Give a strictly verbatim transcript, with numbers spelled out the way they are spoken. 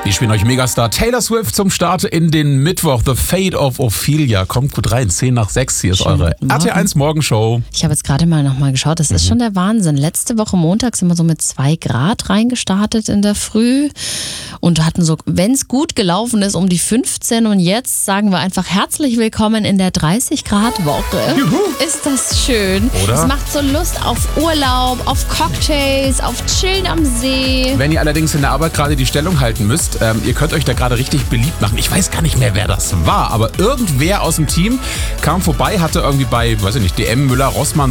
Die spielen euch Megastar Taylor Swift zum Start in den Mittwoch. The Fate of Ophelia. Kommt gut rein. zehn nach sechs. Hier ist Schönen eure guten R T eins Morgenshow. Ich habe jetzt gerade mal nochmal geschaut, das ist Mhm. schon der Wahnsinn. Letzte Woche Montag sind wir so mit zwei Grad reingestartet in der Früh und hatten so, wenn es gut gelaufen ist, um die fünfzehn. Und jetzt sagen wir einfach herzlich willkommen in der dreißig Grad Woche. Juhu. Ist das schön? Oder? Es macht so Lust auf Urlaub, auf Cocktails, auf Chillen am See. Wenn ihr allerdings in der Arbeit gerade die Stellung halten müsst, ähm, ihr könnt euch da gerade richtig beliebt machen. Ich weiß gar nicht mehr, wer das war, aber irgendwer aus dem Team kam vorbei, hatte irgendwie bei, weiß ich nicht, D M, Müller, Rossmann